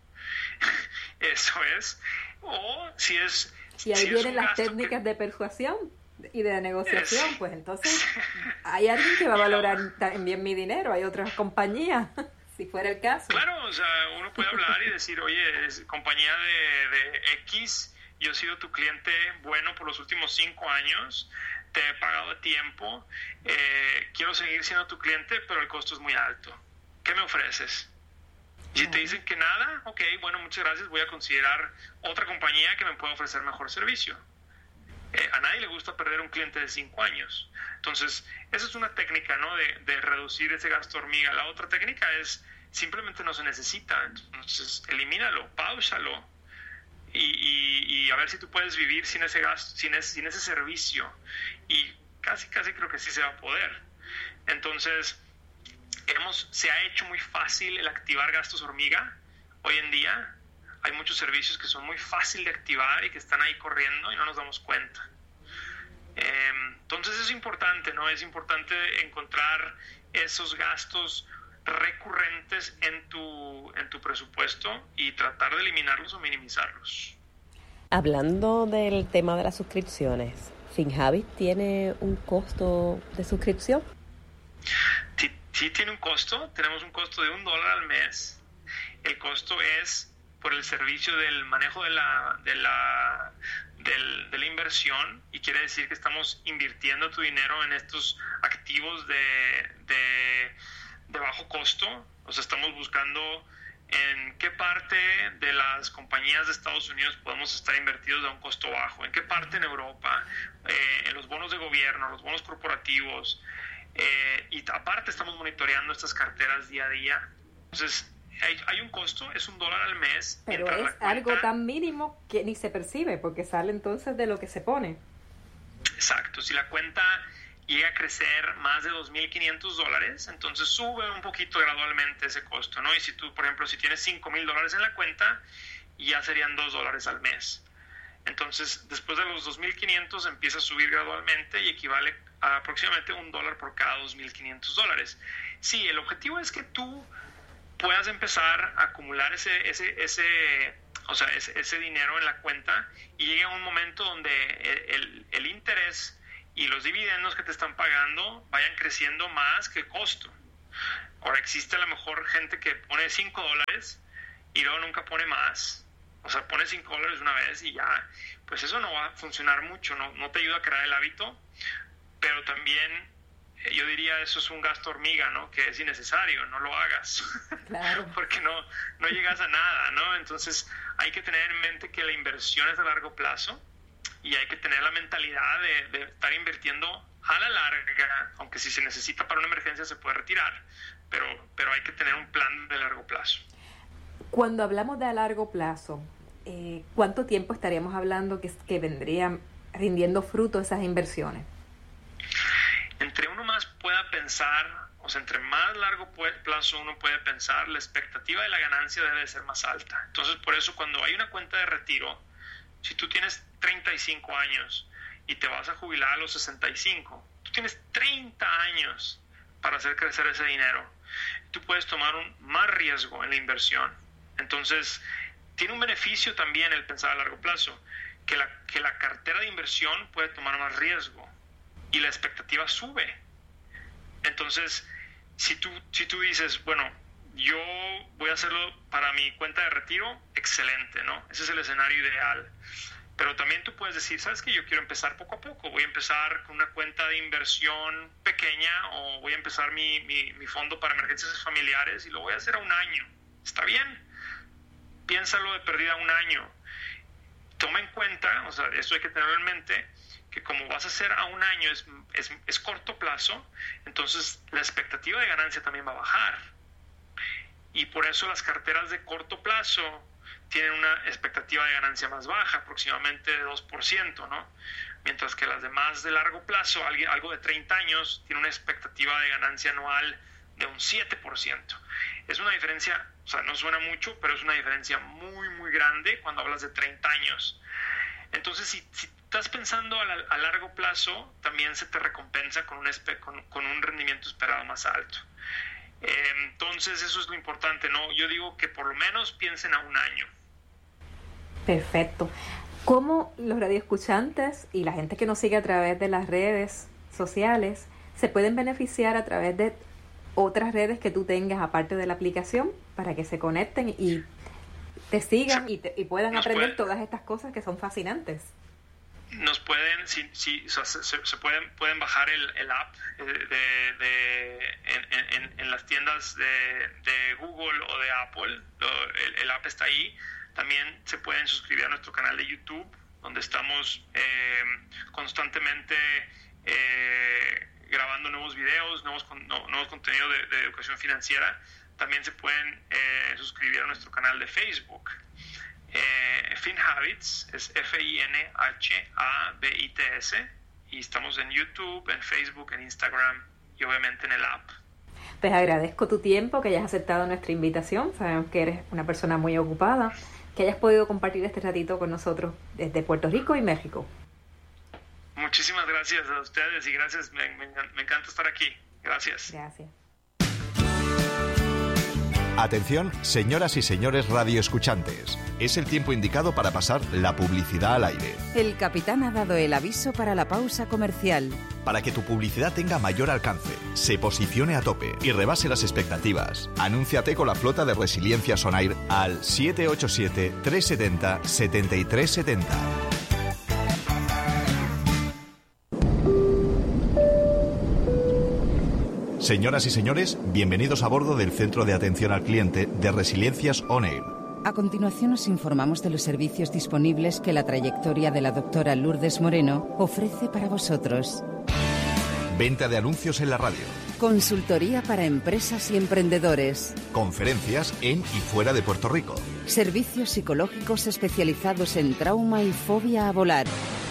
Eso es. O si es... Y ahí vienen las técnicas de persuasión y de negociación, pues entonces hay alguien que va a valorar también mi dinero, hay otras compañías, si fuera el caso. Claro, o sea, uno puede hablar y decir, oye, compañía de X, yo he sido tu cliente bueno por los últimos 5 años, te he pagado a tiempo, quiero seguir siendo tu cliente, pero el costo es muy alto. ¿Qué me ofreces? Y si te dicen que nada, ok, bueno, muchas gracias, voy a considerar otra compañía que me pueda ofrecer mejor servicio. gusta perder un cliente de 5 años. Entonces, esa es una técnica, ¿no? de reducir ese gasto hormiga. La otra técnica es simplemente no se necesita. Entonces, elimínalo, páusalo y a ver si tú puedes vivir sin ese gasto, sin ese servicio. Y casi creo que sí se va a poder. Entonces, se ha hecho muy fácil el activar gastos hormiga. Hoy en día hay muchos servicios que son muy fácil de activar y que están ahí corriendo y no nos damos cuenta. Entonces es importante, ¿no? Es importante encontrar esos gastos recurrentes en tu presupuesto y tratar de eliminarlos o minimizarlos. Hablando del tema de las suscripciones, FinHabit tiene un costo de suscripción. Sí tiene un costo. Tenemos un costo de $1 al mes. El costo es por el servicio del manejo de la inversión, y quiere decir que estamos invirtiendo tu dinero en estos activos de bajo costo. O sea, estamos buscando en qué parte de las compañías de Estados Unidos podemos estar invertidos a un costo bajo, en qué parte en Europa, en los bonos de gobierno, los bonos corporativos, y aparte estamos monitoreando estas carteras día a día. Entonces hay un costo, es $1 al mes. Pero es algo tan mínimo que ni se percibe, porque sale entonces de lo que se pone. Exacto, si la cuenta llega a crecer más de $2,500, entonces sube un poquito gradualmente ese costo, ¿no? Y si tú, por ejemplo, si tienes $5,000 en la cuenta, ya serían $2 al mes. Entonces, después de los $2,500 empieza a subir gradualmente y equivale a aproximadamente $1 por cada $2,500. Sí, el objetivo es que tú puedas empezar a acumular ese dinero en la cuenta y llegue a un momento donde el interés y los dividendos que te están pagando vayan creciendo más que el costo. Ahora, existe a lo mejor gente que pone $5 y luego nunca pone más. O sea, pone $5 una vez y ya, pues eso no va a funcionar mucho, no te ayuda a crear el hábito, pero también yo diría eso es un gasto hormiga, ¿no? Que es innecesario, no lo hagas. Claro. Porque no llegas a nada, ¿no? Entonces hay que tener en mente que la inversión es a largo plazo y hay que tener la mentalidad de estar invirtiendo a la larga, aunque si se necesita para una emergencia se puede retirar, pero hay que tener un plan de largo plazo. Cuando hablamos de a largo plazo, ¿cuánto tiempo estaríamos hablando que vendrían rindiendo fruto esas inversiones? Entre uno más pueda pensar, o sea, entre más largo plazo uno puede pensar, la expectativa de la ganancia debe de ser más alta. Entonces, por eso cuando hay una cuenta de retiro, si tú tienes 35 años y te vas a jubilar a los 65, tú tienes 30 años para hacer crecer ese dinero. Tú puedes tomar más riesgo en la inversión. Entonces, tiene un beneficio también el pensar a largo plazo, que la cartera de inversión puede tomar más riesgo y la expectativa sube. Entonces, si tú dices, bueno, yo voy a hacerlo para mi cuenta de retiro, excelente, ¿no? Ese es el escenario ideal. Pero también tú puedes decir, ¿sabes qué? Yo quiero empezar poco a poco. Voy a empezar con una cuenta de inversión pequeña o voy a empezar mi fondo para emergencias familiares y lo voy a hacer a un año. ¿Está bien? Piénsalo de perdida a un año. Toma en cuenta, o sea, esto hay que tenerlo en mente, que como vas a hacer a un año es corto plazo, entonces la expectativa de ganancia también va a bajar. Y por eso las carteras de corto plazo tienen una expectativa de ganancia más baja, aproximadamente de 2%, ¿no? Mientras que las demás de largo plazo, algo de 30 años, tiene una expectativa de ganancia anual de un 7%. Es una diferencia, o sea, no suena mucho, pero es una diferencia muy, muy grande cuando hablas de 30 años. Entonces, si estás pensando a largo plazo, también se te recompensa con un rendimiento esperado más alto. Entonces, eso es lo importante, ¿no? Yo digo que por lo menos piensen a un año. Perfecto. ¿Cómo los radioescuchantes y la gente que nos sigue a través de las redes sociales se pueden beneficiar a través de otras redes que tú tengas aparte de la aplicación para que se conecten y te sigan y puedan aprender todas estas cosas que son fascinantes? Nos pueden, pueden bajar el app en las tiendas de Google o de Apple. El app está ahí. También se pueden suscribir a nuestro canal de YouTube donde estamos constantemente grabando nuevos videos, nuevos contenidos de educación financiera. También se pueden suscribir a nuestro canal de Facebook. FinHabits es FINHABITS, y estamos en YouTube, en Facebook, en Instagram y obviamente en el app. Pues agradezco tu tiempo, que hayas aceptado nuestra invitación. Sabemos que eres una persona muy ocupada, que hayas podido compartir este ratito con nosotros desde Puerto Rico y México. Muchísimas gracias a ustedes y gracias, me encanta estar aquí. Gracias. Gracias. Atención, señoras y señores radioescuchantes. Es el tiempo indicado para pasar la publicidad al aire. El capitán ha dado el aviso para la pausa comercial. Para que tu publicidad tenga mayor alcance, se posicione a tope y rebase las expectativas, anúnciate con la flota de Resiliencia Sonair al 787-370-7370. Señoras y señores, bienvenidos a bordo del Centro de Atención al Cliente de Resiliencias On-Air. A continuación os informamos de los servicios disponibles que la trayectoria de la doctora Lourdes Moreno ofrece para vosotros. Venta de anuncios en la radio. Consultoría para empresas y emprendedores. Conferencias en y fuera de Puerto Rico. Servicios psicológicos especializados en trauma y fobia a volar.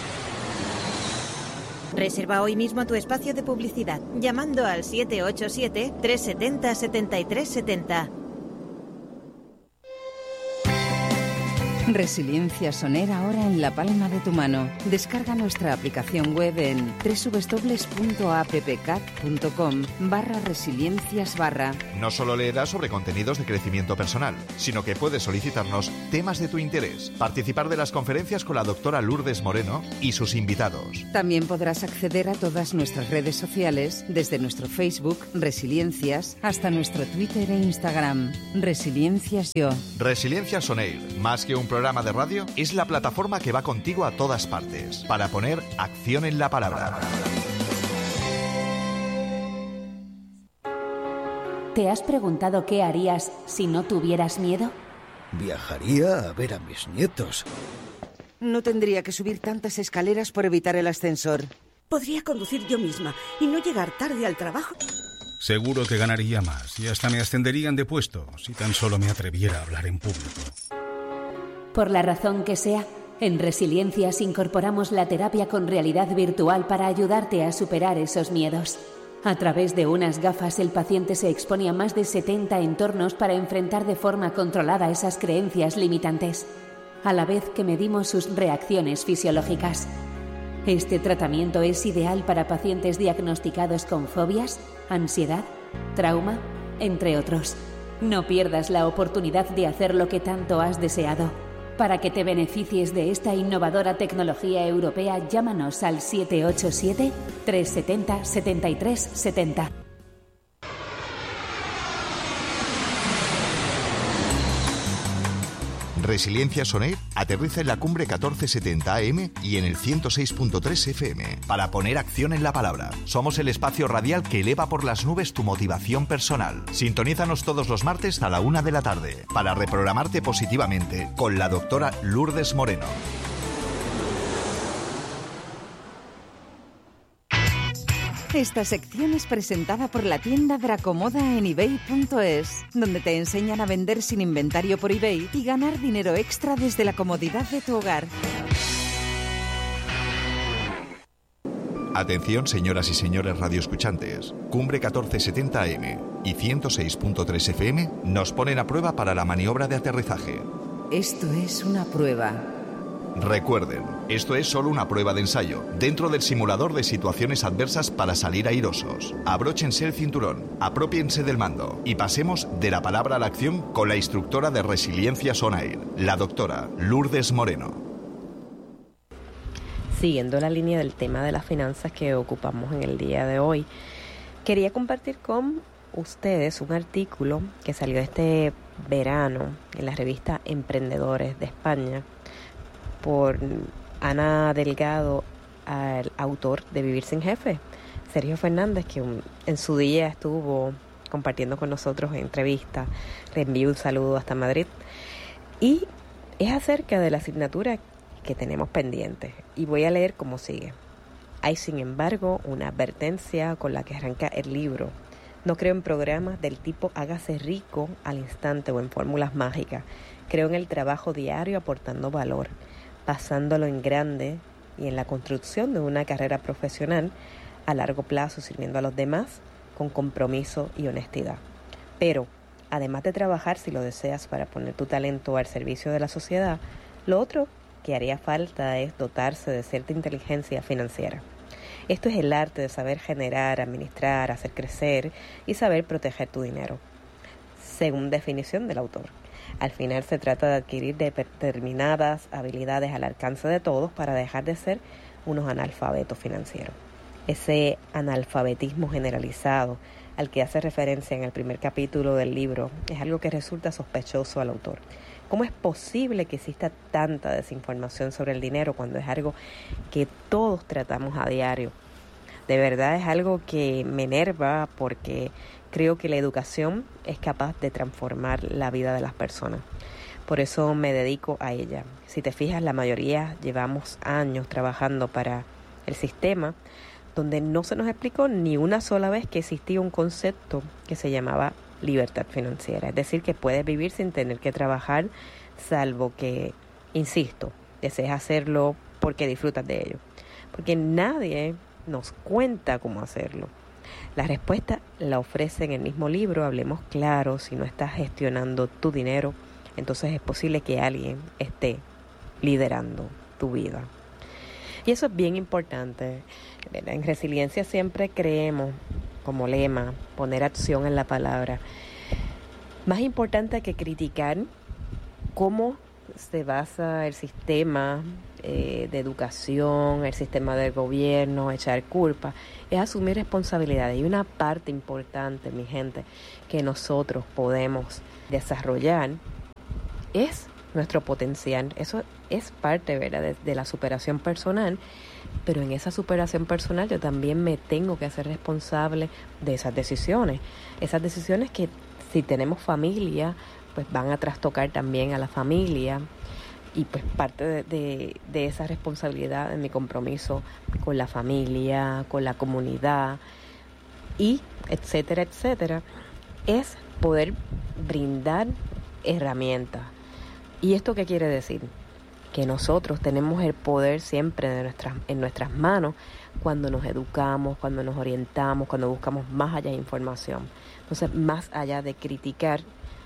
Reserva hoy mismo tu espacio de publicidad llamando al 787-370-7370. Resiliencia Sonair ahora en la palma de tu mano. Descarga nuestra aplicación web en www.appcat.com/resiliencias/. No solo leerás sobre contenidos de crecimiento personal, sino que puedes solicitarnos temas de tu interés, participar de las conferencias con la doctora Lourdes Moreno y sus invitados. También podrás acceder a todas nuestras redes sociales, desde nuestro Facebook, Resiliencias, hasta nuestro Twitter e Instagram, Resiliencias Yo. Resiliencia Sonair, más que un programa de radio, es la plataforma que va contigo a todas partes, para poner acción en la palabra. ¿Te has preguntado qué harías si no tuvieras miedo? Viajaría a ver a mis nietos. No tendría que subir tantas escaleras por evitar el ascensor. Podría conducir yo misma y no llegar tarde al trabajo. Seguro que ganaría más y hasta me ascenderían de puesto si tan solo me atreviera a hablar en público. Por la razón que sea, en Resiliencias incorporamos la terapia con realidad virtual para ayudarte a superar esos miedos. A través de unas gafas, el paciente se expone a más de 70 entornos para enfrentar de forma controlada esas creencias limitantes, a la vez que medimos sus reacciones fisiológicas. Este tratamiento es ideal para pacientes diagnosticados con fobias, ansiedad, trauma, entre otros. No pierdas la oportunidad de hacer lo que tanto has deseado. Para que te beneficies de esta innovadora tecnología europea, llámanos al 787-370-7370. Resiliencia Sonair aterriza en la cumbre 1470 AM y en el 106.3 FM para poner acción en la palabra. Somos el espacio radial que eleva por las nubes tu motivación personal. Sintonízanos todos los martes a la 1 de la tarde para reprogramarte positivamente con la doctora Lourdes Moreno. Esta sección es presentada por la tienda Dracomoda en ebay.es, donde te enseñan a vender sin inventario por eBay y ganar dinero extra desde la comodidad de tu hogar. Atención, señoras y señores radioescuchantes. Cumbre 1470 AM y 106.3 FM nos ponen a prueba para la maniobra de aterrizaje. Esto es una prueba. Recuerden, esto es solo una prueba de ensayo, dentro del simulador de situaciones adversas para salir airosos. Abróchense el cinturón, apropiense del mando y pasemos de la palabra a la acción con la instructora de Resiliencia Sonair, la doctora Lourdes Moreno. Siguiendo la línea del tema de las finanzas que ocupamos en el día de hoy, quería compartir con ustedes un artículo que salió este verano en la revista Emprendedores de España, por Ana Delgado, al autor de Vivir sin Jefe, Sergio Fernández, que en su día estuvo compartiendo con nosotros en entrevista. Le envío un saludo hasta Madrid. Y es acerca de la asignatura que tenemos pendientes. Y voy a leer como sigue. Hay, sin embargo, una advertencia con la que arranca el libro. No creo en programas del tipo hágase rico al instante o en fórmulas mágicas. Creo en el trabajo diario aportando valor, pasándolo en grande y en la construcción de una carrera profesional a largo plazo, sirviendo a los demás con compromiso y honestidad. Pero, además de trabajar, si lo deseas, para poner tu talento al servicio de la sociedad, lo otro que haría falta es dotarse de cierta inteligencia financiera. Esto es el arte de saber generar, administrar, hacer crecer y saber proteger tu dinero, según definición del autor. Al final se trata de adquirir determinadas habilidades al alcance de todos para dejar de ser unos analfabetos financieros. Ese analfabetismo generalizado al que hace referencia en el primer capítulo del libro es algo que resulta sospechoso al autor. ¿Cómo es posible que exista tanta desinformación sobre el dinero cuando es algo que todos tratamos a diario? De verdad es algo que me enerva porque creo que la educación es capaz de transformar la vida de las personas. Por eso me dedico a ella. Si te fijas, la mayoría llevamos años trabajando para el sistema donde no se nos explicó ni una sola vez que existía un concepto que se llamaba libertad financiera. Es decir, que puedes vivir sin tener que trabajar, salvo que, insisto, desees hacerlo porque disfrutas de ello. Porque nadie nos cuenta cómo hacerlo. La respuesta la ofrece en el mismo libro. Hablemos claro. Si no estás gestionando tu dinero, entonces es posible que alguien esté liderando tu vida. Y eso es bien importante. En Resiliencia siempre creemos, como lema, poner acción en la palabra. Más importante que criticar cómo se basa el sistema de educación, el sistema del gobierno, echar culpa, es asumir responsabilidades. Y una parte importante, mi gente, que nosotros podemos desarrollar es nuestro potencial. Eso es parte, ¿verdad?, de la superación personal, pero en esa superación personal yo también me tengo que hacer responsable de esas decisiones que si tenemos familia, pues van a trastocar también a la familia, y pues parte de esa responsabilidad, de mi compromiso con la familia, con la comunidad, y etcétera, etcétera, es poder brindar herramientas. ¿Y esto qué quiere decir? Que nosotros tenemos el poder siempre en nuestras manos cuando nos educamos, cuando nos orientamos, cuando buscamos más allá de información. Entonces, más allá de criticar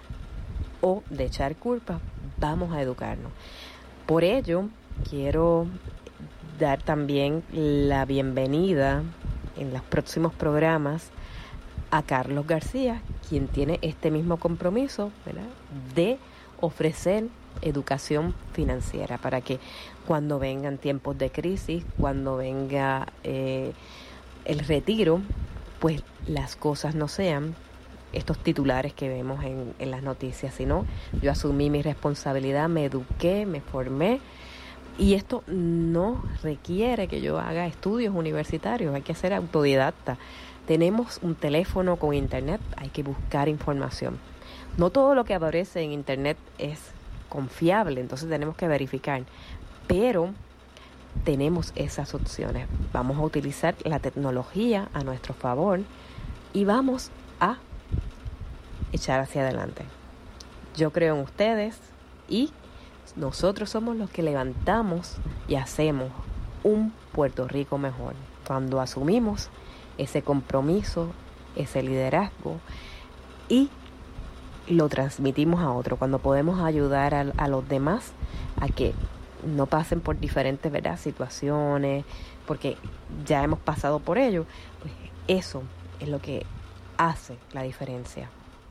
o de echar culpa, vamos a educarnos. Por ello, quiero dar también la bienvenida en los próximos programas a Carlos García, quien tiene este mismo compromiso, ¿verdad?, de ofrecer educación financiera para que cuando vengan tiempos de crisis, cuando venga el retiro, pues las cosas no sean estos titulares que vemos en las noticias, sino yo asumí mi responsabilidad, me eduqué, me formé, y esto no requiere que yo haga estudios universitarios, hay que ser autodidacta. Tenemos un teléfono con internet, hay que buscar información. No todo lo que aparece en internet es confiable, entonces tenemos que verificar, pero tenemos esas opciones. Vamos a utilizar la tecnología a nuestro favor y vamos a echar hacia adelante. Yo creo en ustedes y nosotros somos los que levantamos y hacemos un Puerto Rico mejor cuando asumimos ese compromiso, ese liderazgo y lo transmitimos a otro, cuando podemos ayudar a los demás a que no pasen por diferentes, ¿verdad?, situaciones, porque ya hemos pasado por ello, pues eso es lo que hace la diferencia.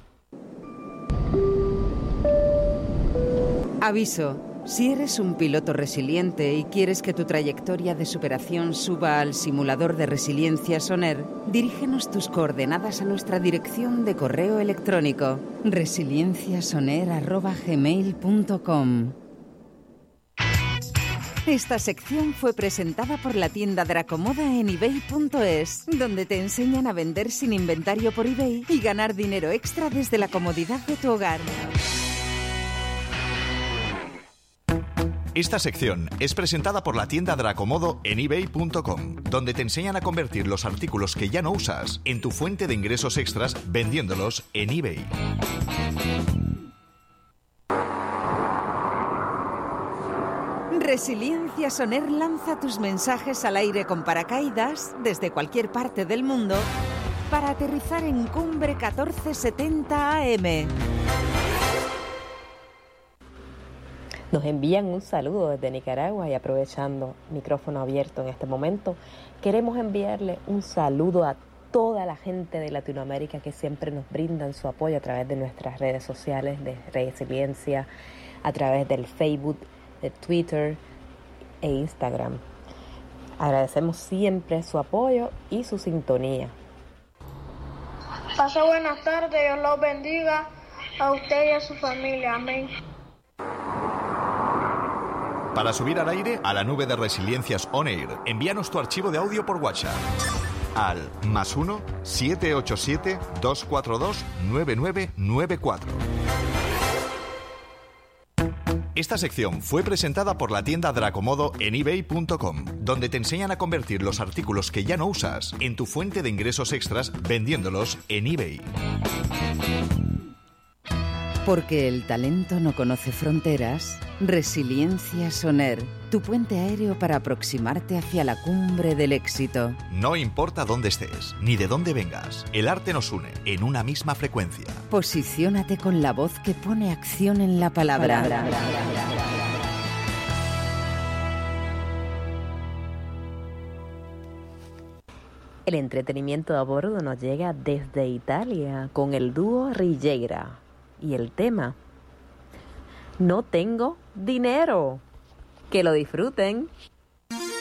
Aviso. Si eres un piloto resiliente y quieres que tu trayectoria de superación suba al simulador de resiliencia SONER, dirígenos tus coordenadas a nuestra dirección de correo electrónico resilienciasoner@gmail.com. Esta sección fue presentada por la tienda Dracomoda en ebay.es, donde te enseñan a vender sin inventario por eBay y ganar dinero extra desde la comodidad de tu hogar. Esta sección es presentada por la tienda Dracomodo en ebay.com, donde te enseñan a convertir los artículos que ya no usas en tu fuente de ingresos extras vendiéndolos en eBay. Resiliencia Soner lanza tus mensajes al aire con paracaídas desde cualquier parte del mundo para aterrizar en Cumbre 1470 AM. Nos envían un saludo desde Nicaragua y aprovechando micrófono abierto en este momento, queremos enviarle un saludo a toda la gente de Latinoamérica que siempre nos brindan su apoyo a través de nuestras redes sociales de Resiliencia, a través del Facebook, de Twitter e Instagram. Agradecemos siempre su apoyo y su sintonía. Pase buenas tardes, Dios los bendiga a usted y a su familia. Amén. Para subir al aire a la nube de Resiliencias On Air, envíanos tu archivo de audio por WhatsApp al +1 787 242 9994. Esta sección fue presentada por la tienda Dracomodo en ebay.com, donde te enseñan a convertir los artículos que ya no usas en tu fuente de ingresos extras vendiéndolos en eBay. Porque el talento no conoce fronteras, Resiliencia Soner, tu puente aéreo para aproximarte hacia la cumbre del éxito. No importa dónde estés, ni de dónde vengas, el arte nos une en una misma frecuencia. Posiciónate con la voz que pone acción en la palabra. El entretenimiento a bordo nos llega desde Italia con el dúo Rilleira. Y el tema, no tengo dinero. Que lo disfruten.